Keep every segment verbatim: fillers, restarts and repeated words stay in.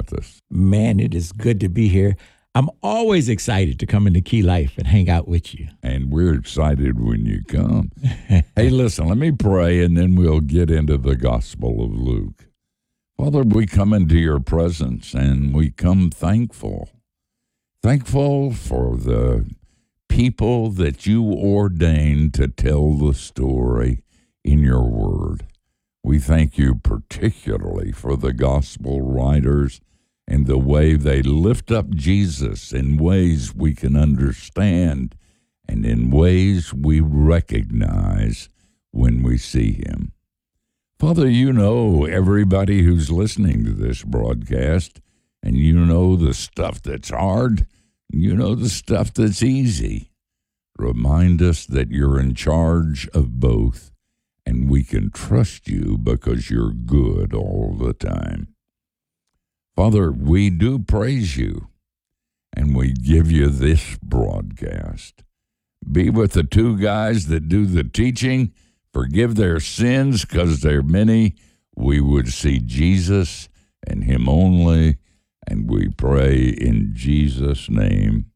with us. Man, it is good to be here. I'm always excited to come into Key Life and hang out with you. And we're excited when you come. Hey, listen, let me pray, and then we'll get into the Gospel of Luke. Father, we come into your presence, and we come thankful. Thankful for the people that you ordained to tell the story in your word. We thank you particularly for the gospel writers and the way they lift up Jesus in ways we can understand and in ways we recognize when we see him. Father, you know everybody who's listening to this broadcast, and you know the stuff that's hard, you know the stuff that's easy. Remind us that you're in charge of both, and we can trust you because you're good all the time. Father, we do praise you, and we give you this broadcast. Be with the two guys that do the teaching. Forgive their sins, because they're many. We would see Jesus and him only, and we pray in Jesus' name.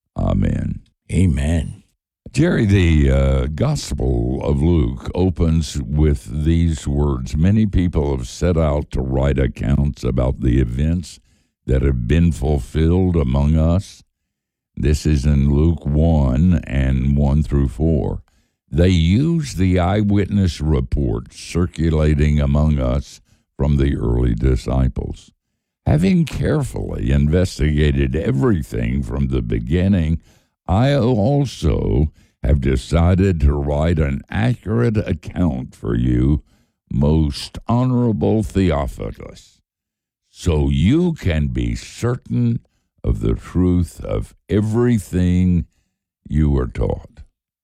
Amen. Amen. Jerry, the uh, Gospel of Luke opens with these words. Many people have set out to write accounts about the events that have been fulfilled among us. This is in Luke one and one through four. They use the eyewitness reports circulating among us from the early disciples. Having carefully investigated everything from the beginning, I also have decided to write an accurate account for you, most honorable Theophilus, so you can be certain of the truth of everything you were taught.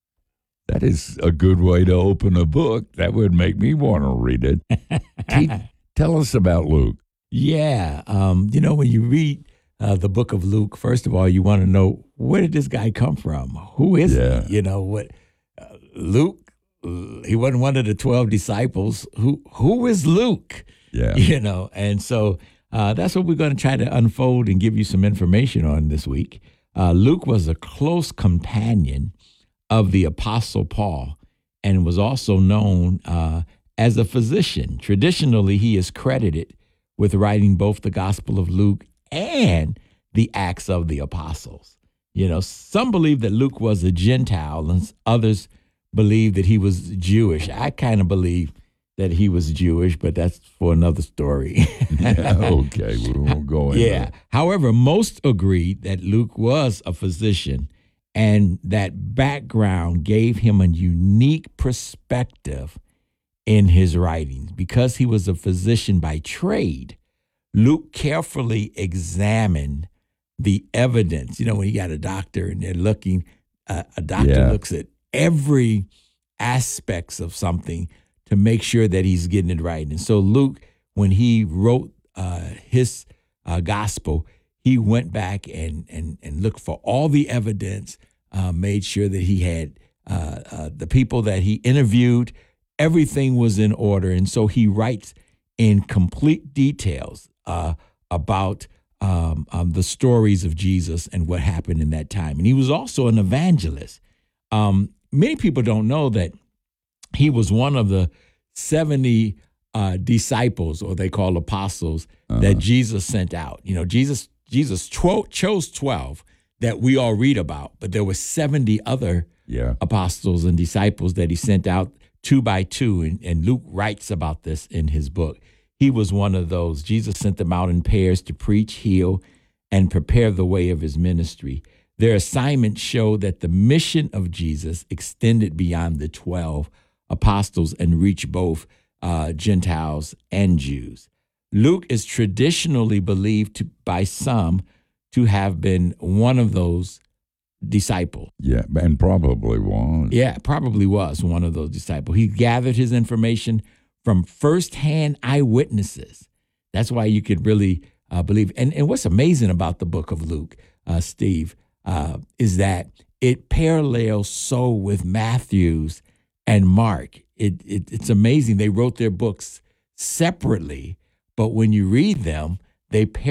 That is a good way to open a book. That would make me want to read it. Keith, tell us about Luke. Yeah, um, you know, when you read uh, the book of Luke, first of all, you want to know, where did this guy come from? Who is Yeah. he? You know, what uh, Luke, uh, he wasn't one of the twelve disciples. Who Who is Luke? Yeah. You know, and so uh, that's what we're going to try to unfold and give you some information on this week. Uh, Luke was a close companion of the Apostle Paul and was also known uh, as a physician. Traditionally, he is credited with writing both the Gospel of Luke and the Acts of the Apostles. You know, some believe that Luke was a Gentile and others believe that he was Jewish. I kind of believe that he was Jewish, but that's for another story. Yeah, okay, we won't go into Yeah. it. However, most agreed that Luke was a physician, and that background gave him a unique perspective in his writings. Because he was a physician by trade, Luke carefully examined the evidence. You know, when you got a doctor and they're looking, uh, a doctor Yeah. looks at every aspects of something to make sure that he's getting it right. And so Luke, when he wrote uh, his uh, gospel, he went back and and and looked for all the evidence, uh, made sure that he had uh, uh, the people that he interviewed, everything was in order. And so he writes in complete details uh, about um, um, the stories of Jesus and what happened in that time. And he was also an evangelist. Um, many people don't know that he was one of the seventy uh, disciples, or they call apostles, uh-huh. that Jesus sent out. You know, Jesus Jesus tw- chose twelve that we all read about, but there were seventy other Yeah. apostles and disciples that he sent out two by two, and, and Luke writes about this in his book. He was one of those. Jesus sent them out in pairs to preach, heal, and prepare the way of his ministry. Their assignment showed that the mission of Jesus extended beyond the twelve apostles and reached both uh, Gentiles and Jews. Luke is traditionally believed to, by some to have been one of those disciples. Yeah, and probably was. Yeah, probably was one of those disciples. He gathered his information from firsthand eyewitnesses. That's why you could really uh, believe. And, and what's amazing about the book of Luke, uh, Steve, uh, is that it parallels so with Matthew's and Mark. It, it it's amazing. They wrote their books separately, but when you read them, they parallel